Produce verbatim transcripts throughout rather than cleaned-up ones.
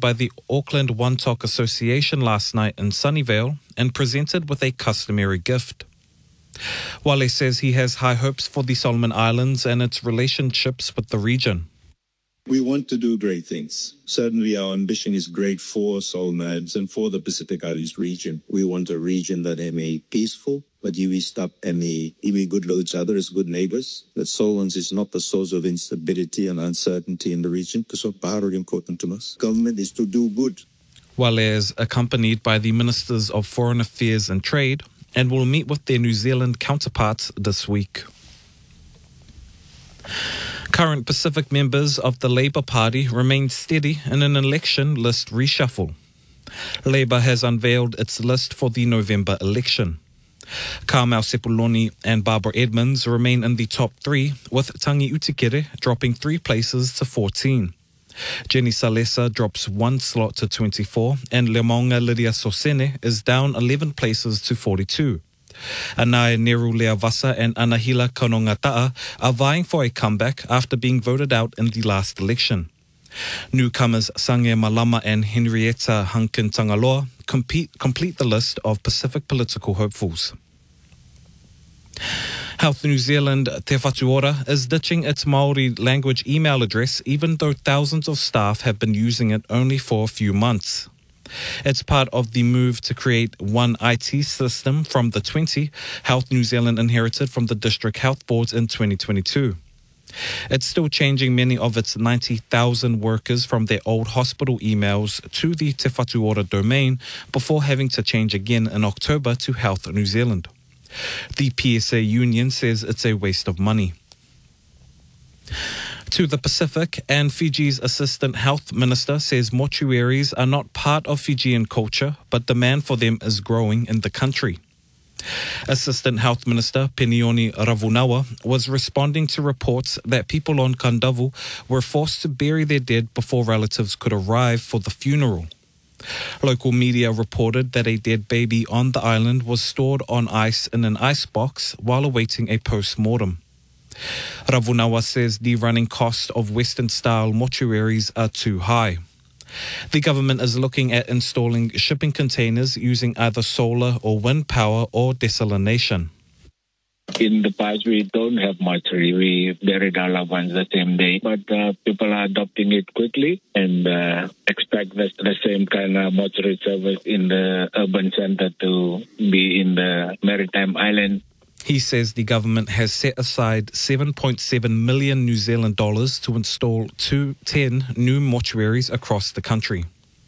by the Auckland One Talk Association last night in Sunnyvale and presented with a customary gift. Wale says he has high hopes for the Solomon Islands and its relationships with the region. We want to do great things. Certainly our ambition is great for Solomons and for the Pacific Islands region. We want a region that is peaceful, but you stop any we good each other as good neighbors. That Solomons is not the source of instability and uncertainty in the region, because it's very important to us. Government is to do good. Wale is accompanied by the Ministers of Foreign Affairs and Trade and will meet with their New Zealand counterparts this week. Current Pacific members of the Labour Party remain steady in an election list reshuffle. Labour has unveiled its list for the November election. Carmel Sepuloni and Barbara Edmonds remain in the top three, with Tangi Utikere dropping three places to fourteen. Jenny Salesa drops one slot to twenty-four, and Lemonga Lydia Sosene is down eleven places to forty-two. Anae Neru Leavasa and Anahila Konongataa are vying for a comeback after being voted out in the last election. Newcomers Sange Malama and Henrietta Hankin Tangaloa compete, complete the list of Pacific political hopefuls. Health New Zealand Te Whatu Ora is ditching its Māori language email address, even though thousands of staff have been using it only for a few months. It's part of the move to create one I T system from the twenty Health New Zealand inherited from the district health boards in twenty twenty-two. It's still changing many of its ninety thousand workers from their old hospital emails to the Te Whatu Ora domain before having to change again in October to Health New Zealand. The P S A union says it's a waste of money. To the Pacific, and Fiji's Assistant Health Minister says mortuaries are not part of Fijian culture, but demand for them is growing in the country. Assistant Health Minister Penioni Ravunawa was responding to reports that people on Kandavu were forced to bury their dead before relatives could arrive for the funeral. Local media reported that a dead baby on the island was stored on ice in an icebox while awaiting a post-mortem. Ravunawa says the running cost of Western-style mortuaries are too high. The government is looking at installing shipping containers using either solar or wind power or desalination. In the past, we don't have mortuary. We buried our loved ones the same day, but uh, people are adopting it quickly and uh, expect the, the same kind of mortuary service in the urban center to be in the maritime island. He says the government has set aside seven point seven million New Zealand dollars to install two, ten new mortuaries across the country.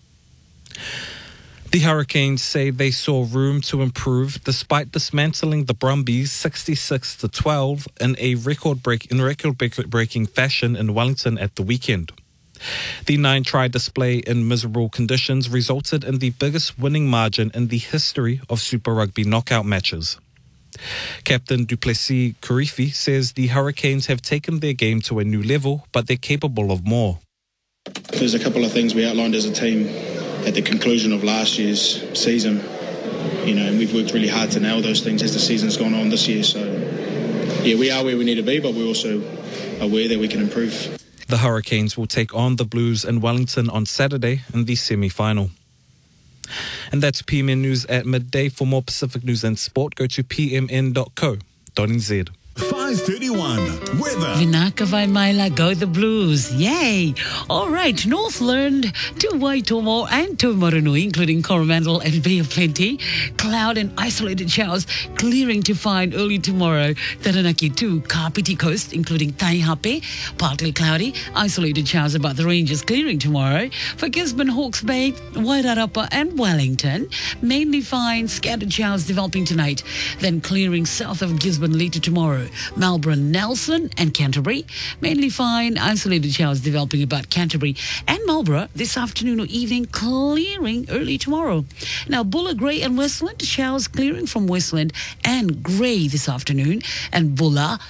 The Hurricanes say they saw room to improve despite dismantling the Brumbies sixty-six to twelve in a record break in record-breaking fashion in Wellington at the weekend. The nine-try display in miserable conditions resulted in the biggest winning margin in the history of Super Rugby knockout matches. Captain Duplessis Kurifi says the Hurricanes have taken their game to a new level, but they're capable of more. There's a couple of things we outlined as a team at the conclusion of last year's season, you know, and we've worked really hard to nail those things as the season's gone on this year. So, yeah, we are where we need to be, but we're also aware that we can improve. The Hurricanes will take on the Blues in Wellington on Saturday in the semi-final. And that's P M N News at midday. For more Pacific news and sport, go to p m n dot co dot n z. five thirty-one, weather. Vinaka Vaimaila, go the Blues. Yay! All right, Northland to Waitomo and to Moronui, including Coromandel and Bay of Plenty. Cloud and isolated showers clearing to find early tomorrow. Taranaki to Kapiti Coast, including Taihape, partly cloudy. Isolated showers about the ranges clearing tomorrow. For Gisborne, Hawke's Bay, Wairarapa and Wellington, mainly fine, scattered showers developing tonight. Then clearing south of Gisborne later tomorrow. Marlborough, Nelson and Canterbury. Mainly fine, isolated showers developing about Canterbury and Marlborough this afternoon or evening, clearing early tomorrow. Now, Bulla, Grey and Westland, showers clearing from Westland and Grey this afternoon. And Bulla,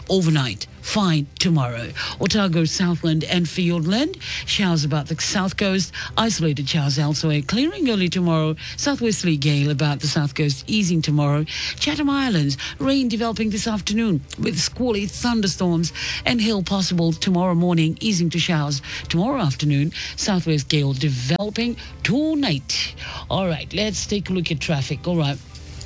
overnight. Fine tomorrow. Otago, Southland and Fieldland. Showers about the south coast. Isolated showers elsewhere. Clearing early tomorrow. Southwesterly gale about the south coast. Easing tomorrow. Chatham Islands. Rain developing this afternoon with squally thunderstorms and hail possible tomorrow morning. Easing to showers tomorrow afternoon. Southwest gale developing tonight. All right, let's take a look at traffic. All right.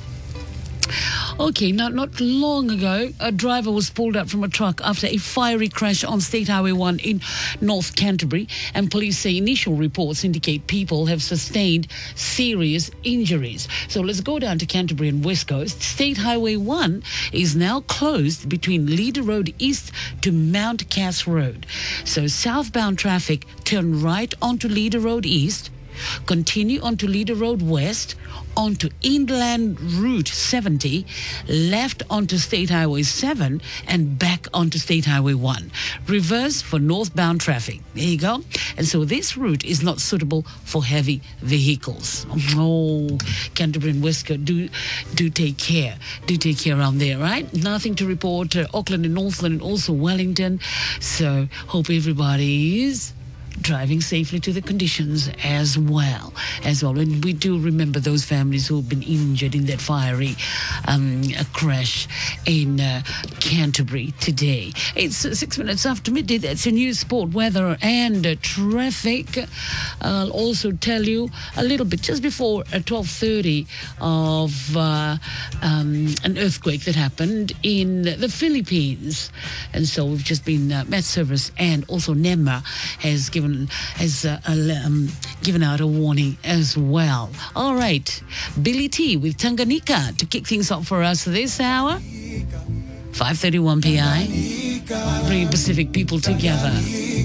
Okay, not not long ago, a driver was pulled out from a truck after a fiery crash on State Highway one in North Canterbury, and police say initial reports indicate people have sustained serious injuries. So let's go down to Canterbury and West Coast. State Highway one is now closed between Leader Road East to Mount Cass Road. So southbound traffic turn right onto Leader Road East, continue onto Leader Road West, onto Inland Route seventy, left onto State Highway seven, and back onto State Highway one. Reverse for northbound traffic. There you go. And so this route is not suitable for heavy vehicles. Oh, Canterbury and West Coast, do, do take care. Do take care around there, right? Nothing to report. Uh, Auckland and Northland and also Wellington. So hope everybody is driving safely to the conditions as well. As well. And we do remember those families who have been injured in that fiery um, crash in uh, Canterbury today. It's uh, six minutes after midday. That's your news, sport, weather, and uh, traffic. I'll also tell you a little bit just before uh, twelve thirty of uh, um, an earthquake that happened in the Philippines. And so we've just been, uh, Met Service and also NEMA has given has uh, um, given out a warning as well. All right, Billy T with Tanganyika to kick things off for us this hour. five thirty-one P I. Bring Pacific people together.